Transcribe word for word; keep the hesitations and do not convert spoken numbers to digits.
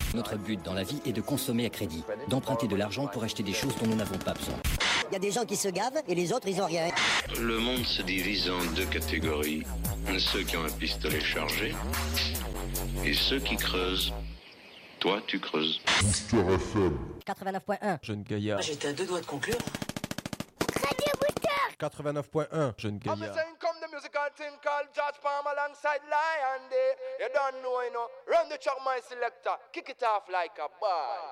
Notre but dans la vie est de consommer à crédit, d'emprunter de l'argent pour acheter des choses dont nous n'avons pas besoin. Il y a des gens qui se gavent et les autres, ils ont rien. Le monde se divise en deux catégories. Ceux qui ont un pistolet chargé et ceux qui creusent. Toi, tu creuses. Booster F M. quatre-vingt-neuf point un. Jeune gaillard. J'étais à deux doigts de conclure. Radio Booster. quatre-vingt-neuf point un. Jeune I'm gaillard. saying come the musical thing called George Palm alongside Lion Day. You don't know, you know. Run the track, my selector. Kick it off like a ball.